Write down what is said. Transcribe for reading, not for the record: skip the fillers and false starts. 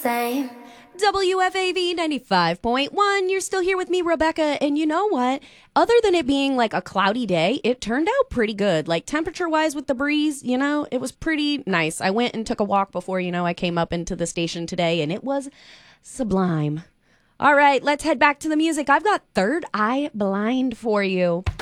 Same. WFAV 95.1. You're still here with me, Rebecca. And you know what? Other than it being like a cloudy day, it turned out pretty good. Like temperature wise with the breeze, it was pretty nice. I went and took a walk before, I came up into the station today and it was sublime. All right, let's head back to the music. I've got Third Eye Blind for you.